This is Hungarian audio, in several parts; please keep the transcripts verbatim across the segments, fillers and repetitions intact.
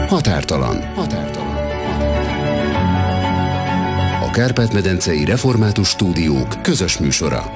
Határtalan. Határtalan. A Kárpát-medencei Református Stúdiók közös műsora.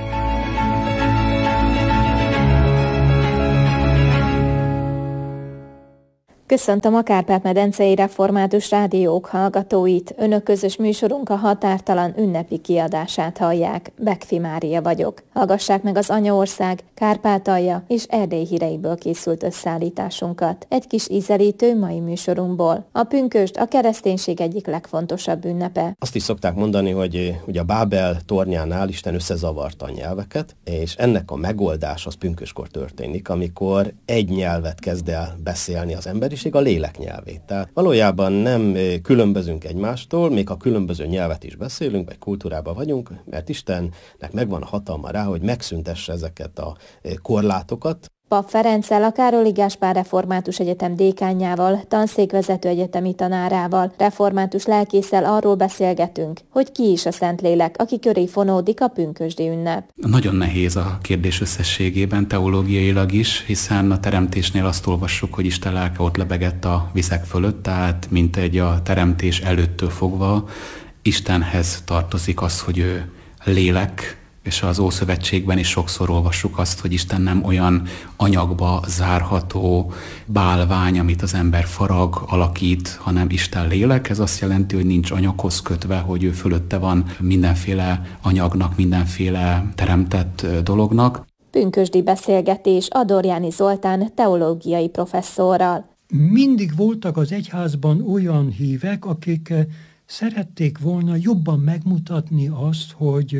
Köszöntöm a Kárpát-medencei Református Rádiók hallgatóit. Önök közös műsorunk a Határtalan ünnepi kiadását hallják. Bekfi Mária vagyok. Hallgassák meg az Anyaország, Kárpátalja és Erdély híreiből készült összeállításunkat. Egy kis ízelítő mai műsorunkból. A pünkösd a kereszténység egyik legfontosabb ünnepe. Azt is szokták mondani, hogy ugye a Bábel tornyánál Isten összezavarta a nyelveket, és ennek a megoldás az pünkösdkor történik, amikor egy nyelvet kezd el beszélni az ember, a lélek nyelvét. Tehát valójában nem különbözünk egymástól, még ha különböző nyelvet is beszélünk, vagy kultúrában vagyunk, mert Istennek megvan a hatalma rá, hogy megszüntesse ezeket a korlátokat. Pap Ferenccel, a Károli Gáspár Református Egyetem dékánjával, tanszékvezető egyetemi tanárával, református lelkésszel arról beszélgetünk, hogy ki is a Szentlélek, aki köré fonódik a pünkösdi ünnep. Nagyon nehéz a kérdés összességében, teológiailag is, hiszen a teremtésnél azt olvassuk, hogy Isten lelke ott lebegett a vizek fölött, tehát mint egy a teremtés előttől fogva Istenhez tartozik az, hogy ő lélek, és az Ószövetségben is sokszor olvassuk azt, hogy Isten nem olyan anyagba zárható bálvány, amit az ember farag, alakít, hanem Isten lélek. Ez azt jelenti, hogy nincs anyaghoz kötve, hogy ő fölötte van mindenféle anyagnak, mindenféle teremtett dolognak. Pünkösdi beszélgetés Adorjáni Zoltán teológiai professzorral. Mindig voltak az egyházban olyan hívek, akik szerették volna jobban megmutatni azt, hogy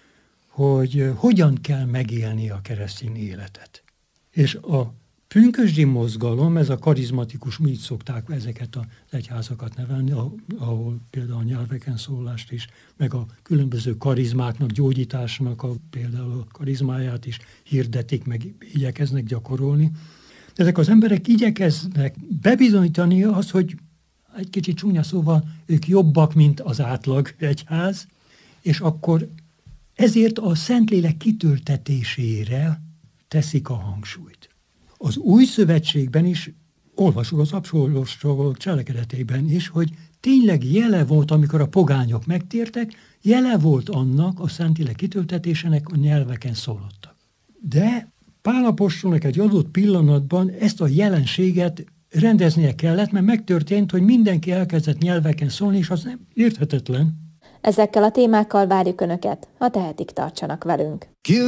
hogy hogyan kell megélni a keresztény életet. És a pünkösdi mozgalom, ez a karizmatikus, így szokták ezeket az egyházakat nevelni, ahol például a nyelveken szólást is, meg a különböző karizmáknak, gyógyításnak a, például a karizmáját is hirdetik, meg igyekeznek gyakorolni. Ezek az emberek igyekeznek bebizonyítani azt, hogy egy kicsit csúnya szóval ők jobbak, mint az átlag egyház, és akkor ezért a Szentlélek kitöltetésére teszik a hangsúlyt. Az Új Szövetségben is, olvasol az apostolok cselekedetében is, hogy tényleg jele volt, amikor a pogányok megtértek, jele volt annak a Szentlélek kitöltetésének, a nyelveken szólottak. De Pál apostolnak egy adott pillanatban ezt a jelenséget rendeznie kellett, mert megtörtént, hogy mindenki elkezdett nyelveken szólni, és az nem érthetetlen. Ezekkel a témákkal várjuk Önöket, ha tehetik, tartsanak velünk.